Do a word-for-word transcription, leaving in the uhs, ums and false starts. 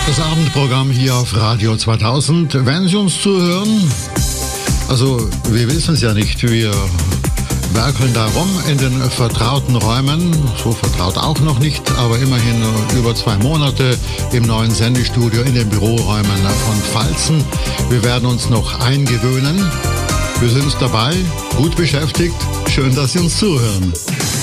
Das Abendprogramm hier auf Radio zweitausend. Wenn Sie uns zuhören, also wir wissen es ja nicht, wir werkeln da rum in den vertrauten Räumen, so vertraut auch noch nicht, aber immerhin über zwei Monate im neuen Sendestudio in den Büroräumen von Pfalzen. Wir werden uns noch eingewöhnen. Wir sind dabei, gut beschäftigt. Schön, dass Sie uns zuhören.